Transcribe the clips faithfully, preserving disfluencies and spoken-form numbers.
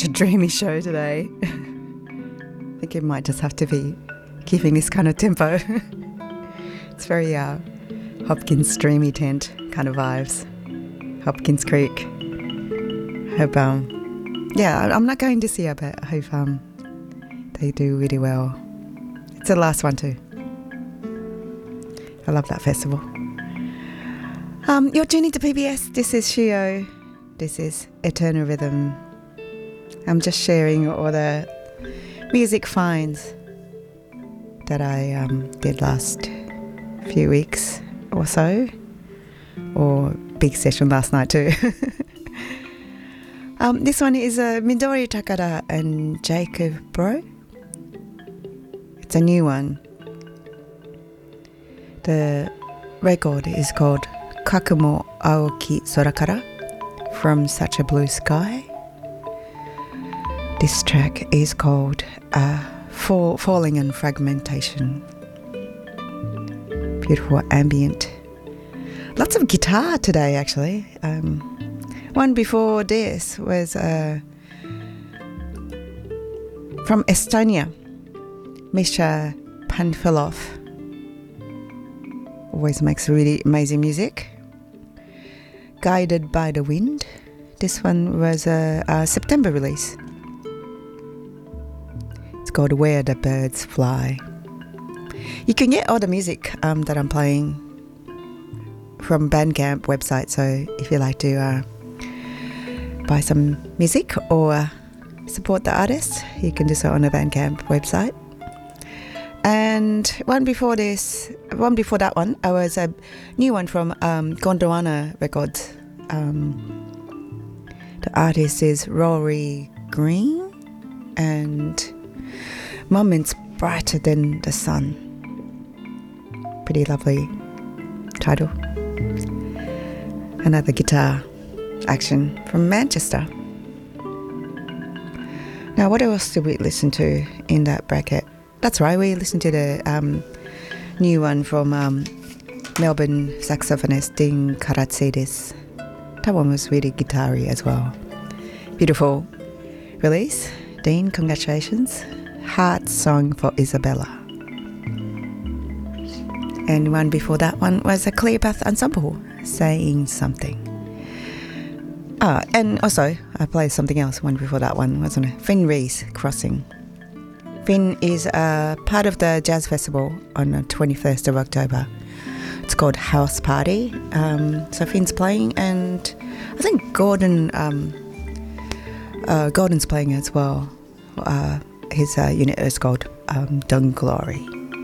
a dreamy show today. I think it might just have to be keeping this kind of tempo. It's very uh, Hopkins Dreamy Tent kind of vibes. Hopkins Creek. Hope, um, yeah, I'm not going to see it, but I hope um, they do really well. It's the last one too. I love that festival. Um, you're tuning to P B S. This is Shio. This is Eternal Rhythm. I'm just sharing all the music finds that I um, did last few weeks or so, or big session last night too. um, this one is uh, Midori Takada and Jacob Bro. It's a new one. The record is called Kakumo Aoki Sorakara, From Such a Blue Sky. This track is called uh, Fall, Falling and Fragmentation. Beautiful ambient. Lots of guitar today, actually. Um, one before this was uh, from Estonia, Misha Panfilov. Always makes really amazing music. Guided by the Wind. This one was a, a September release. It's called Where the Birds Fly. You can get all the music um, that I'm playing from Bandcamp website, so if you like to uh, buy some music or support the artist, you can do so on the Bandcamp website. And one before this, one before that one, I was a new one from um, Gondwana Records. Um, the artist is Rory Green and Moments Brighter Than the Sun. Pretty lovely title. Another guitar action from Manchester. Now, what else did we listen to in that bracket? That's right, we listened to the um, new one from um, Melbourne saxophonist Dean Karatsidis. That one was really guitar-y as well. Beautiful release. Dean, congratulations. Heart Song for Isabella. And one before that one was a Cleopath Ensemble, Saying Something. Ah, and also I played something else one before that one, wasn't it? Finn Rees, Crossing. Finn is a part of the Jazz Festival on the twenty-first of October. It's called House Party. Um, so Finn's playing, and I think Gordon, um, uh, Gordon's playing as well. Uh, his uh, unit is called um, Dung Glory.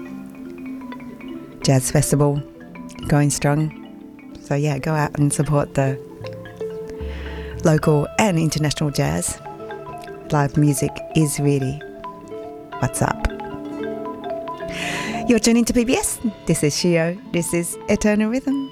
Jazz Festival, going strong. So yeah, go out and support the local and international jazz. Live music is really what's up. You're tuning to P B S. This is Shio. This is Eternal Rhythm.